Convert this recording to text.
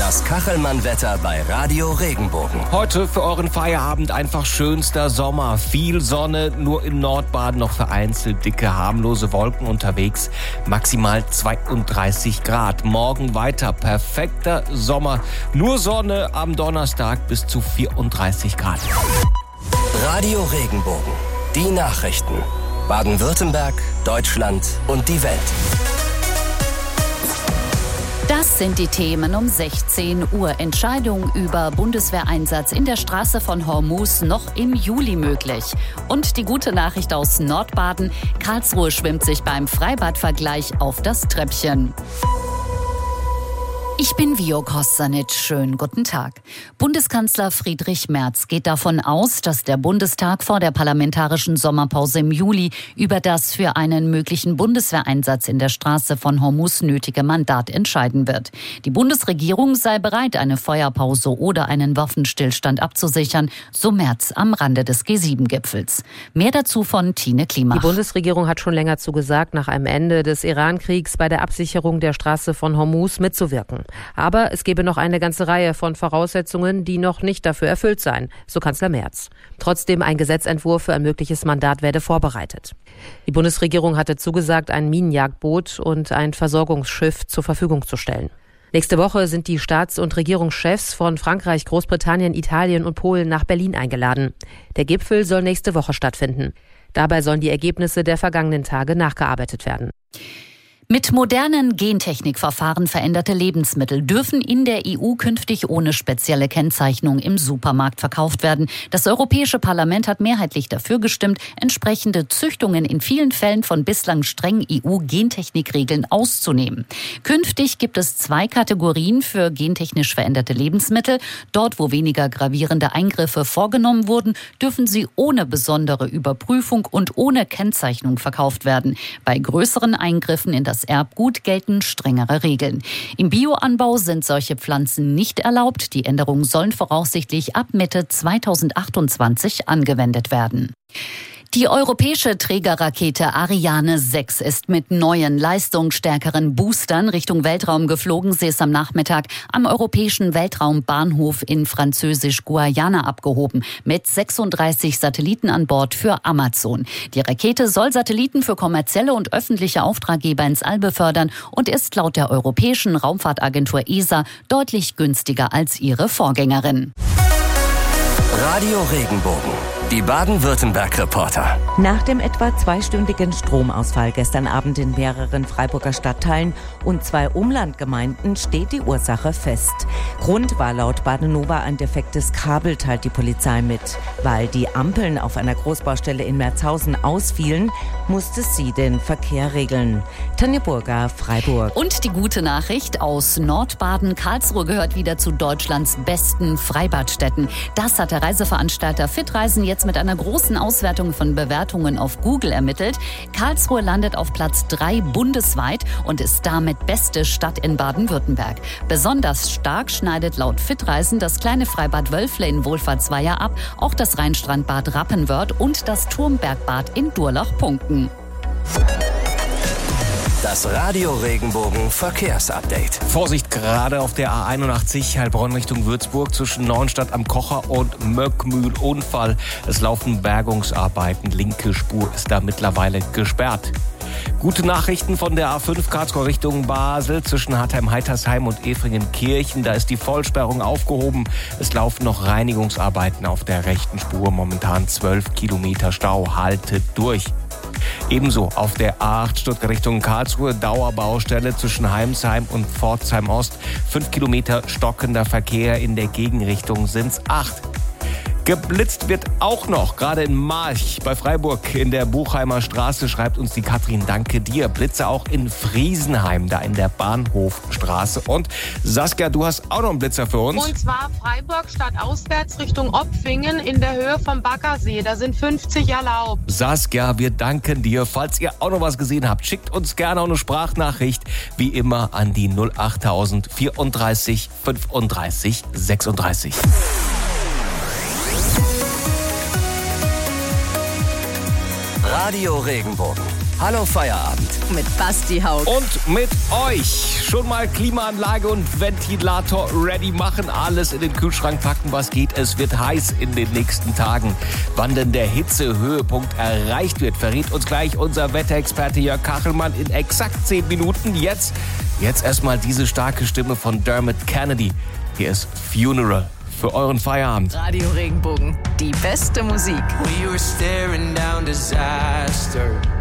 Das Kachelmann-Wetter bei Radio Regenbogen. Heute für euren Feierabend einfach schönster Sommer. Viel Sonne, nur in Nordbaden noch vereinzelt dicke, harmlose Wolken unterwegs. Maximal 32 Grad. Morgen weiter perfekter Sommer. Nur Sonne am Donnerstag bis zu 34 Grad. Radio Regenbogen. Die Nachrichten. Baden-Württemberg, Deutschland und die Welt. Das sind die Themen um 16 Uhr. Entscheidung über Bundeswehreinsatz in der Straße von Hormuz noch im Juli möglich. Und die gute Nachricht aus Nordbaden. Karlsruhe schwimmt sich beim Freibadvergleich auf das Treppchen. Ich bin Vio Kostanic. Schönen guten Tag. Bundeskanzler Friedrich Merz geht davon aus, dass der Bundestag vor der parlamentarischen Sommerpause im Juli über das für einen möglichen Bundeswehreinsatz in der Straße von Hormuz nötige Mandat entscheiden wird. Die Bundesregierung sei bereit, eine Feuerpause oder einen Waffenstillstand abzusichern, so Merz am Rande des G7-Gipfels. Mehr dazu von Tine Klimach. Die Bundesregierung hat schon länger zugesagt, nach einem Ende des Iran-Kriegs bei der Absicherung der Straße von Hormuz mitzuwirken. Aber es gebe noch eine ganze Reihe von Voraussetzungen, die noch nicht dafür erfüllt seien, so Kanzler Merz. Trotzdem ein Gesetzentwurf für ein mögliches Mandat werde vorbereitet. Die Bundesregierung hatte zugesagt, ein Minenjagdboot und ein Versorgungsschiff zur Verfügung zu stellen. Nächste Woche sind die Staats- und Regierungschefs von Frankreich, Großbritannien, Italien und Polen nach Berlin eingeladen. Der Gipfel soll nächste Woche stattfinden. Dabei sollen die Ergebnisse der vergangenen Tage nachgearbeitet werden. Mit modernen Gentechnikverfahren veränderte Lebensmittel dürfen in der EU künftig ohne spezielle Kennzeichnung im Supermarkt verkauft werden. Das Europäische Parlament hat mehrheitlich dafür gestimmt, entsprechende Züchtungen in vielen Fällen von bislang strengen EU-Gentechnikregeln auszunehmen. Künftig gibt es 2 Kategorien für gentechnisch veränderte Lebensmittel. Dort, wo weniger gravierende Eingriffe vorgenommen wurden, dürfen sie ohne besondere Überprüfung und ohne Kennzeichnung verkauft werden. Bei größeren Eingriffen in das Erbgut gelten strengere Regeln. Im Bioanbau sind solche Pflanzen nicht erlaubt. Die Änderungen sollen voraussichtlich ab Mitte 2028 angewendet werden. Die europäische Trägerrakete Ariane 6 ist mit neuen, leistungsstärkeren Boostern Richtung Weltraum geflogen. Sie ist am Nachmittag am europäischen Weltraumbahnhof in Französisch-Guayana abgehoben, mit 36 Satelliten an Bord für Amazon. Die Rakete soll Satelliten für kommerzielle und öffentliche Auftraggeber ins All befördern und ist laut der Europäischen Raumfahrtagentur ESA deutlich günstiger als ihre Vorgängerin. Radio Regenbogen. Die Baden-Württemberg-Reporter. Nach dem etwa 2-stündigen Stromausfall gestern Abend in mehreren Freiburger Stadtteilen und 2 Umlandgemeinden steht die Ursache fest. Grund war laut Badenova ein defektes Kabel, teilt die Polizei mit. Weil die Ampeln auf einer Großbaustelle in Merzhausen ausfielen, musste sie den Verkehr regeln. Tanja Burger, Freiburg. Und die gute Nachricht aus Nordbaden. Karlsruhe gehört wieder zu Deutschlands besten Freibadstätten. Das hat der Reiseveranstalter Fitreisen jetzt mit einer großen Auswertung von Bewertungen auf Google ermittelt. Karlsruhe landet auf Platz 3 bundesweit und ist damit beste Stadt in Baden-Württemberg. Besonders stark schneidet laut Fitreisen das kleine Freibad Wölfle in Wohlfahrtsweier ab, auch das Rheinstrandbad Rappenwörth und das Turmbergbad in Durlach punkten. Das Radio Regenbogen Verkehrsupdate. Vorsicht gerade auf der A81 Heilbronn Richtung Würzburg zwischen Neuenstadt am Kocher und Möckmühl Unfall. Es laufen Bergungsarbeiten. Linke Spur ist da mittlerweile gesperrt. Gute Nachrichten von der A5 Karlsruhe Richtung Basel zwischen Hartheim-Heitersheim und Efringen-Kirchen. Da ist die Vollsperrung aufgehoben. Es laufen noch Reinigungsarbeiten auf der rechten Spur. Momentan 12 Kilometer Stau. Haltet durch. Ebenso auf der A8 Stuttgart Richtung Karlsruhe Dauerbaustelle zwischen Heimsheim und Pforzheim Ost. 5 Kilometer stockender Verkehr, in der Gegenrichtung sind's 8. Geblitzt wird auch noch, gerade in March bei Freiburg in der Buchheimer Straße, schreibt uns die Katrin, danke dir. Blitze auch in Friesenheim, da in der Bahnhofstraße. Und Saskia, du hast auch noch einen Blitzer für uns. Und zwar Freiburg stadtauswärts Richtung Opfingen in der Höhe vom Baggersee. Da sind 50 erlaubt. Saskia, wir danken dir. Falls ihr auch noch was gesehen habt, schickt uns gerne auch eine Sprachnachricht, wie immer an die 08000 34 35 36. Radio Regenbogen. Hallo Feierabend. Mit Basti Haug. Und mit euch. Schon mal Klimaanlage und Ventilator ready machen. Alles in den Kühlschrank packen, was geht. Es wird heiß in den nächsten Tagen. Wann denn der Hitzehöhepunkt erreicht wird, verrät uns gleich unser Wetterexperte Jörg Kachelmann in exakt 10 Minuten. Jetzt erstmal diese starke Stimme von Dermot Kennedy. Hier ist Funeral für euren Feierabend. Radio Regenbogen, die beste Musik. We were staring down disaster.